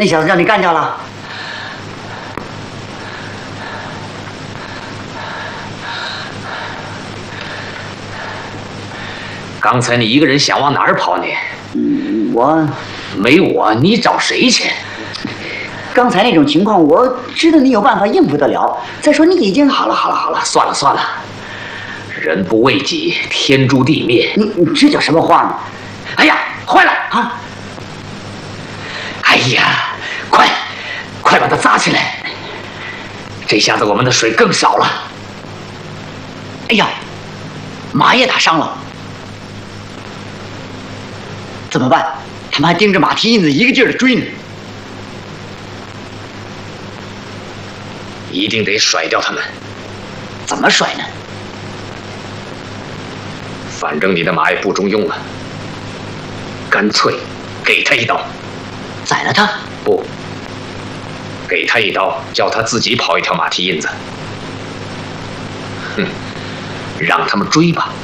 那小子让你干掉了？ 刚才你一个人想往哪儿跑呢？ 我没我，你找谁去？ 刚才那种情况，我知道你有办法应付得了。再说你已经好了，算了，人不为己，天诛地灭。 你这叫什么话呢？ 哎呀，坏了啊！ 哎呀，快把它扎起来！这下子我们的水更少了。 哎呀，马也打伤了，怎么办？他们还盯着马蹄印子一个劲儿的追呢。 一定得甩掉他们。 怎么甩呢？ 反正你的马也不中用了，干脆给他一刀。 宰了他？ 不，给他一刀，叫他自己跑一条马蹄印子。哼，让他们追吧。